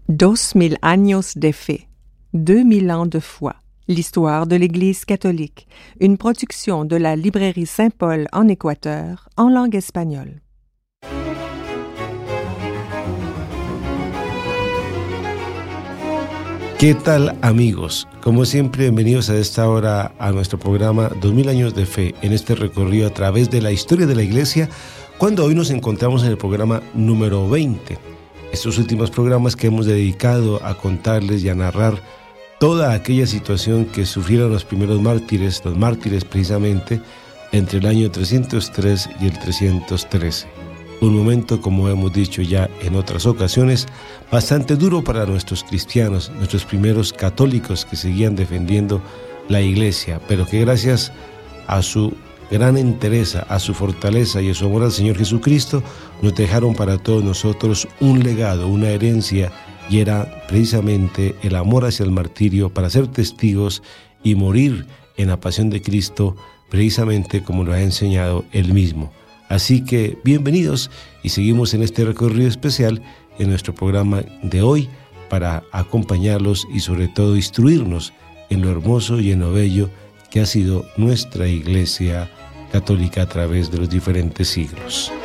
2000 años de fe, 2000 ans de foi, l'histoire de l'Église catholique, une production de la librairie Saint-Paul en Équateur, en langue espagnole. ¿Qué tal, amigos? Como siempre, bienvenidos a esta hora a nuestro programa 2000 años de fe, en este recorrido a través de la historia de la Iglesia, cuando hoy nos encontramos en el programa número 20. Estos últimos programas que hemos dedicado a contarles y a narrar toda aquella situación que sufrieron los primeros mártires, los mártires precisamente, entre el año 303 y el 313. Un momento, como hemos dicho ya en otras ocasiones, bastante duro para nuestros cristianos, nuestros primeros católicos que seguían defendiendo la Iglesia, pero que gracias a su gran entereza, a su fortaleza y a su amor al Señor Jesucristo, nos dejaron para todos nosotros un legado, una herencia, y era precisamente el amor hacia el martirio para ser testigos y morir en la pasión de Cristo, precisamente como lo ha enseñado Él mismo. Así que bienvenidos y seguimos en este recorrido especial en nuestro programa de hoy para acompañarlos y sobre todo instruirnos en lo hermoso y en lo bello que ha sido nuestra Iglesia católica a través de los diferentes siglos.